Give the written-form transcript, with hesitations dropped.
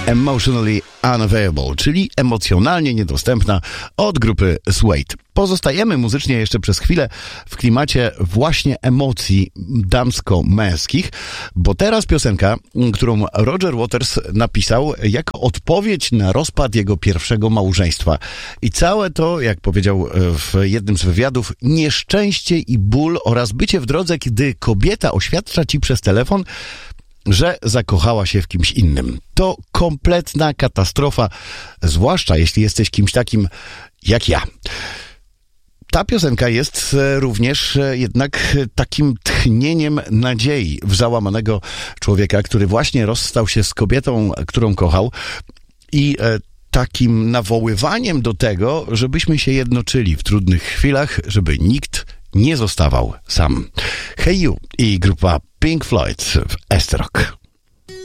Emotionally Unavailable, czyli emocjonalnie niedostępna od grupy Suede. Pozostajemy muzycznie jeszcze przez chwilę w klimacie właśnie emocji damsko-męskich, bo teraz piosenka, którą Roger Waters napisał jako odpowiedź na rozpad jego pierwszego małżeństwa. I całe to, jak powiedział w jednym z wywiadów, nieszczęście i ból oraz bycie w drodze, kiedy kobieta oświadcza ci przez telefon, że zakochała się w kimś innym. To kompletna katastrofa, zwłaszcza jeśli jesteś kimś takim jak ja. Ta piosenka jest również jednak takim tchnieniem nadziei w załamanego człowieka, który właśnie rozstał się z kobietą, którą kochał, i takim nawoływaniem do tego, żebyśmy się jednoczyli w trudnych chwilach, żeby nikt nie zostawał sam. Hey You i grupa Pink Floyd w S-Rock.